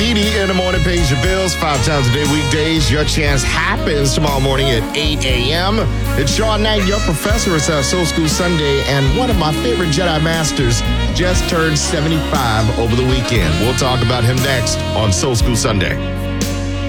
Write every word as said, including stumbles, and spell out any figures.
Edie in the morning pays your bills five times a day weekdays. Your chance happens tomorrow morning at eight a.m. It's Sean Knight, your professor. It's our Soul School Sunday, and one of my favorite Jedi Masters just turned seventy-five over the weekend. We'll talk about him next on Soul School Sunday.